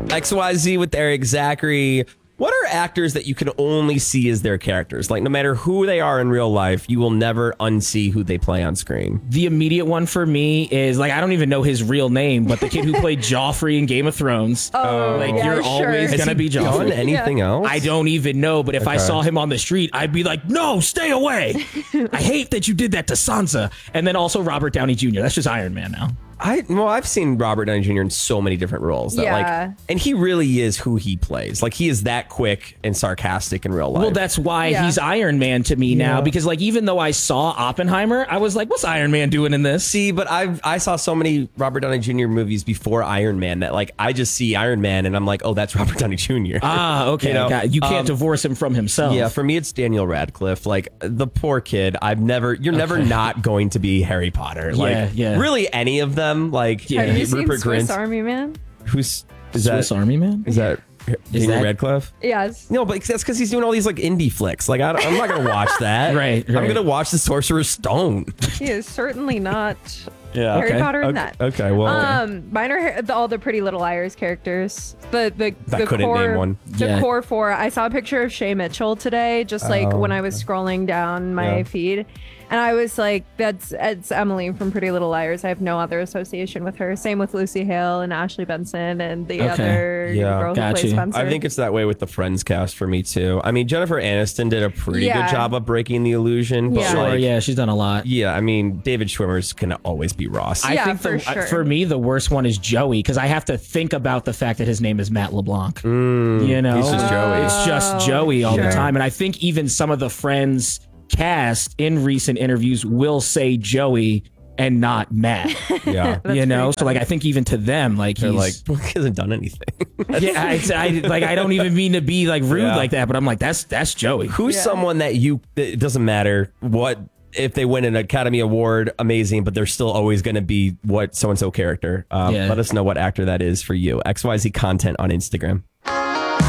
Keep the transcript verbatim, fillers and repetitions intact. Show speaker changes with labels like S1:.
S1: X Y Z with Eric Zachary. What are actors that you can only see as their characters? Like, no matter who they are in real life, you will never unsee who they play on screen.
S2: The immediate one for me is, like, I don't even know his real name, but the kid who played Joffrey in Game of Thrones.
S3: Oh,
S2: like,
S3: yeah,
S2: you're
S3: sure.
S2: always going to be
S1: Done
S2: Joffrey.
S1: anything
S3: Yeah.
S1: else?
S2: I don't even know, but if I
S1: Okay.
S2: saw him on the street, I'd be like, no, stay away. I hate that you did that to Sansa. And then also Robert Downey Junior That's just Iron Man now.
S1: I well, I've seen Robert Downey Junior in so many different roles that
S3: Yeah.
S1: like, and he really is who he plays. Like, he is that quick and sarcastic in real life.
S2: Well, that's why
S3: Yeah.
S2: he's Iron Man to me now,
S1: Yeah.
S2: because like even though I saw Oppenheimer, I was like, what's Iron Man doing in this?
S1: See, but I I saw so many Robert Downey Junior movies before Iron Man that like I just see Iron Man and I'm like, oh, that's Robert Downey Junior
S2: Ah, okay.
S1: You know,
S2: got- you can't
S1: um,
S2: divorce him from himself.
S1: Yeah, for me it's Daniel Radcliffe. Like, the poor kid. I've never. You're never not going to be Harry Potter. Like,
S2: Yeah, yeah.
S1: really, any of them. Like,
S2: Yeah.
S3: Have you seen
S1: Rupert
S3: Swiss
S1: Grint.
S3: Army Man?
S1: Who's is
S2: Swiss
S1: that?
S2: Army Man?
S1: Is that Daniel
S2: that-
S1: Radcliffe?
S3: Yes.
S1: No, but that's because he's doing all these like indie flicks. Like, I don't, I'm not gonna watch that.
S2: Right,
S1: I'm
S2: right.
S1: gonna watch The Sorcerer's Stone.
S3: He is certainly not
S1: Yeah.
S3: Harry
S2: Okay.
S3: Potter in
S1: Okay.
S3: that.
S1: Okay. Well,
S3: Um, mine are the, all the Pretty Little Liars characters. The the
S1: That
S3: the
S1: couldn't
S3: core,
S1: name one.
S3: The
S2: Yeah.
S3: core four. I saw a picture of Shay Mitchell today, just like
S1: Oh,
S3: when I was scrolling down my
S1: Yeah.
S3: feed, and I was like, "That's it's Emily from Pretty Little Liars." I have no other association with her. Same with Lucy Hale and Ashley Benson and the
S2: Okay.
S3: other
S1: Yeah.
S3: girl who
S2: Got
S3: plays
S2: you.
S3: Spencer.
S1: I think it's that way with the Friends cast for me too. I mean, Jennifer Aniston did a pretty
S3: Yeah.
S1: good job of breaking the illusion. But
S3: Yeah.
S2: Sure,
S1: like,
S2: yeah, she's done a lot.
S1: yeah, I mean, David Schwimmer's can always be Ross.
S2: I
S3: Yeah,
S2: think the,
S3: for sure.
S2: for me, the worst one is Joey, because I have to think about the fact that his name is Matt LeBlanc. you know,
S1: he's just Joey.
S2: It's just Joey all
S3: sure.
S2: the time. And I think even some of the Friends cast in recent interviews will say Joey and not Matt.
S1: yeah.
S2: you know,
S3: pretty
S2: so like I think even to them, like
S1: They're like,
S2: he's
S1: well, he hasn't done anything.
S2: yeah, I, I like I don't even mean to be like rude
S1: Yeah.
S2: like that, but I'm like that's that's Joey.
S1: Who's
S3: Yeah.
S1: someone that you, it doesn't matter what, if they win an Academy Award, amazing, but they're still always going to be what so-and-so character. Um,
S2: Yeah.
S1: Let us know what actor that is for you. X Y Z content on Instagram.